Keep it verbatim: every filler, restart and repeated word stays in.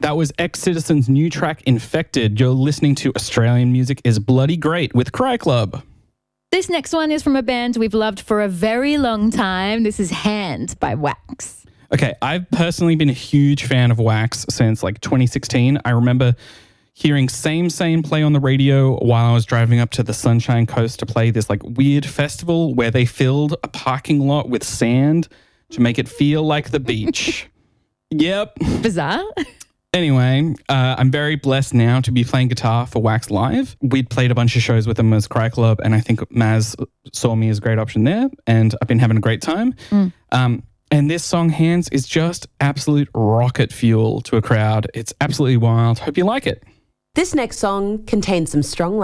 That was Ex-Citizen's new track, Infected. You're listening to Australian Music is Bloody Great with Cry Club. This next one is from a band we've loved for a very long time. This is Hand by Wax. Okay, I've personally been a huge fan of Wax since like twenty sixteen. I remember hearing Same Same play on the radio while I was driving up to the Sunshine Coast to play this like weird festival where they filled a parking lot with sand to make it feel like the beach. Yep. Bizarre. Anyway, uh, I'm very blessed now to be playing guitar for Wax Live. We'd played a bunch of shows with them as Cry Club, and I think Maz saw me as a great option there, and I've been having a great time. Mm. Um, and this song, Hands, is just absolute rocket fuel to a crowd. It's absolutely wild. Hope you like it. This next song contains some strong